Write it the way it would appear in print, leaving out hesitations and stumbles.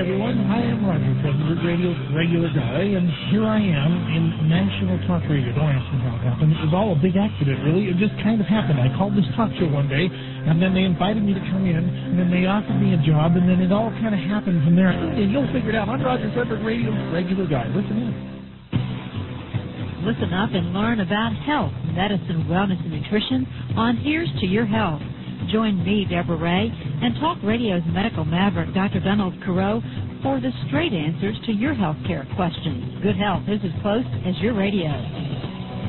everyone. I am Roger Frederick, radio's regular guy, and here I am in National Talk Radio. Don't ask me how it happened. It was all a big accident, really. It just kind of happened. I called this talk show one day, and then they invited me to come in, and then they offered me a job, and then it all kind of happened from there. And you'll figure it out. I'm Roger Frederick, radio's regular guy. Listen in. Listen up and learn about health, medicine, wellness, and nutrition on Here's to Your Health. Join me, Deborah Ray, and Talk Radio's medical maverick, Dr. Donald Careau, for the straight answers to your health care questions. Good health is as close as your radio.